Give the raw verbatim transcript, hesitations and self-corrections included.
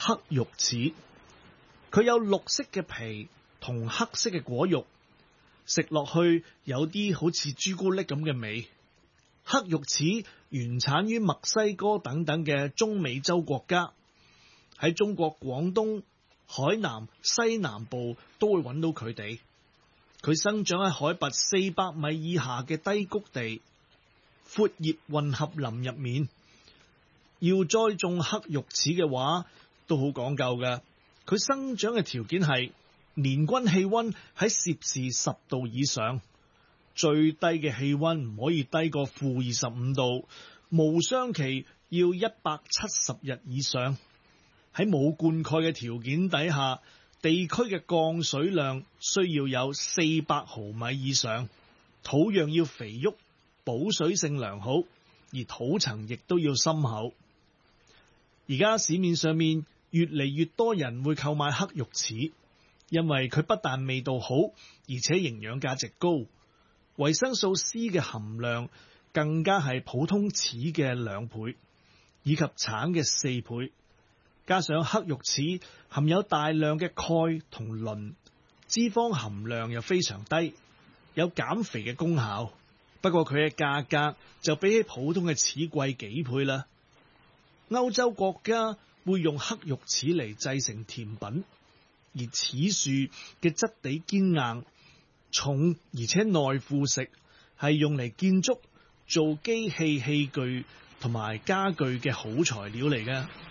黑玉柿。佢有綠色嘅皮同黑色嘅果肉，食落去有啲好似朱古力咁嘅味。黑玉柿原產於墨西哥等等嘅中美洲國家，喺中國廣東、海南、西南部都會揾到佢哋。佢生長喺海拔四百米以下嘅低谷地、闊葉混合林入面。要栽種黑玉柿嘅話，都好講究嘅。佢生長嘅條件係年均氣溫喺攝氏十度以上，最低嘅氣溫唔可以低過負二十五度，無霜期要一百七十日以上。喺冇灌溉嘅條件底下，地區嘅降水量需要有四百毫米以上，土壤要肥沃，保水性良好，而土層亦都要深厚。而家市面上面越嚟越多人會購買黑玉柿，因為佢不但味道好，而且營養價值高，維生素 C 嘅含量更加係普通柿嘅兩倍，以及橙嘅四倍。加上黑玉柿含有大量嘅鈣同磷，脂肪含量又非常低，有減肥嘅功效。不過佢嘅價格就比起普通嘅柿貴幾倍啦。歐洲國家會用黑玉柿嚟製成甜品，而柿樹嘅質地堅硬、重而且耐腐蝕，係用嚟建築、做機器器具同埋家具嘅好材料嚟嘅。